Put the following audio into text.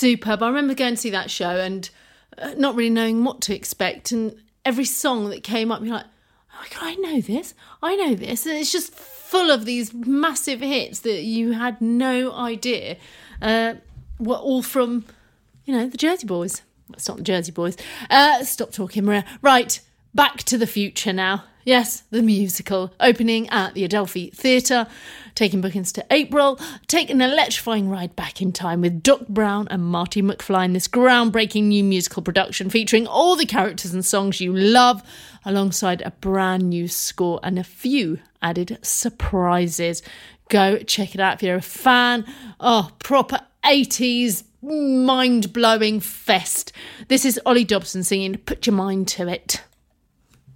superb. I remember going to see that show and not really knowing what to expect. And every song that came up, you're like, oh, I know this. And it's just full of these massive hits that you had no idea were all from, the Jersey Boys. It's not the Jersey Boys. Stop talking, Maria. Right, Back to the Future now. Yes, the musical, opening at the Adelphi Theatre, taking bookings to April. Take an electrifying ride back in time with Doc Brown and Marty McFly in this groundbreaking new musical production featuring all the characters and songs you love, alongside a brand new score and a few added surprises. Go check it out if you're a fan. Oh, proper 80s mind-blowing fest. This is Ollie Dobson singing Put Your Mind to It.